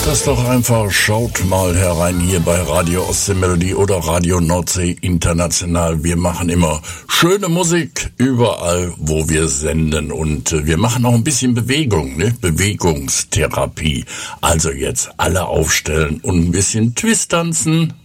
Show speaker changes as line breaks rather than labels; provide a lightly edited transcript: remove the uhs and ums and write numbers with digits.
das doch einfach. Schaut mal herein hier bei Radio Ostseemelodie oder Radio Nordsee International. Wir machen immer schöne Musik überall, wo wir senden. Und wir machen auch ein bisschen Bewegung, ne? Bewegungstherapie. Also jetzt alle aufstellen und ein bisschen Twist tanzen.